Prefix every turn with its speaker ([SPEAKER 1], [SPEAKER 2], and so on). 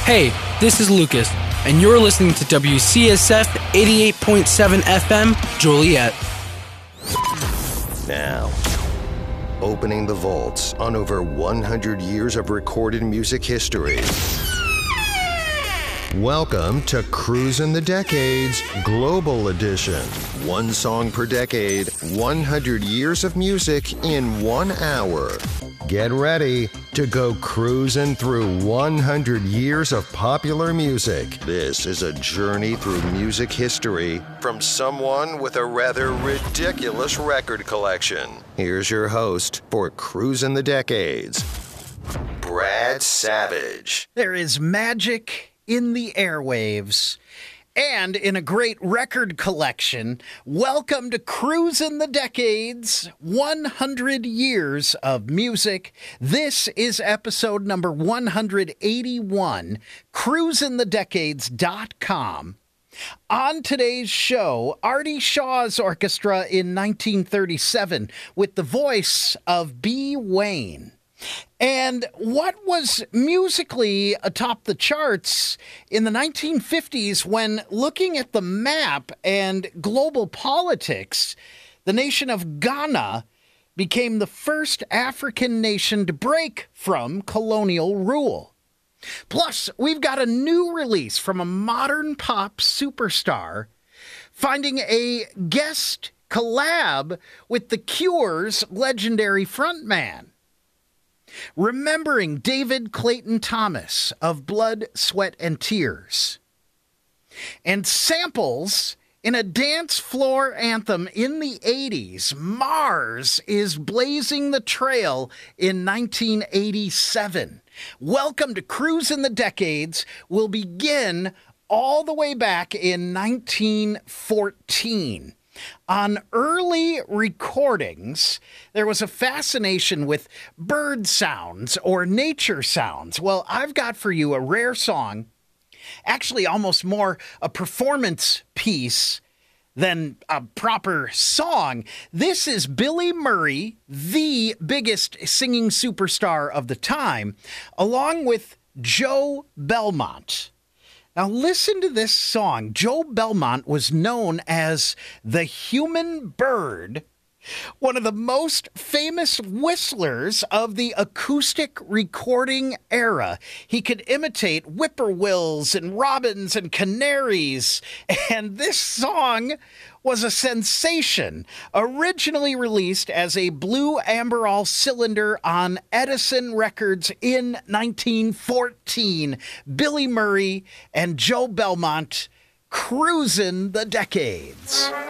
[SPEAKER 1] Hey, this is Lucas, and you're listening to WCSF 88.7 FM, Joliet.
[SPEAKER 2] Now, opening the vaults on over 100 years of recorded music history. Welcome to Cruisin' the Decades Global Edition. One song per decade, 100 years of music in 1 hour. Get ready to go cruising through 100 years of popular music. This is a journey through music history from someone with a rather ridiculous record collection. Here's your host for Cruisin' the Decades, Brad Savage.
[SPEAKER 3] There is magic in the airwaves and in a great record collection. Welcome to Cruisin' the Decades, 100 years of music. This is episode number 181, cruisinthedecades.com. On today's show, Artie Shaw's orchestra in 1937 with the voice of B. Wayne. And what was musically atop the charts in the 1950s when, looking at the map and global politics, the nation of Ghana became the first African nation to break from colonial rule. Plus, we've got a new release from a modern pop superstar finding a guest collab with The Cure's legendary frontman. Remembering David Clayton Thomas of Blood, Sweat, and Tears. And samples in a dance floor anthem in the 80s, Mars is Blazing the Trail in 1987. Welcome to Cruisin' the Decades. We'll begin all the way back in 1914. On early recordings, there was a fascination with bird sounds or nature sounds. Well, I've got for you a rare song, actually almost more a performance piece than a proper song. This is Billy Murray, the biggest singing superstar of the time, along with Joe Belmont. Now listen to this song. Joe Belmont was known as the Human Bird, one of the most famous whistlers of the acoustic recording era. He could imitate whippoorwills and robins and canaries, and this song was a sensation. Originally released as a blue amberol cylinder on Edison Records in 1914, Billy Murray and Joe Belmont, Cruisin' the Decades.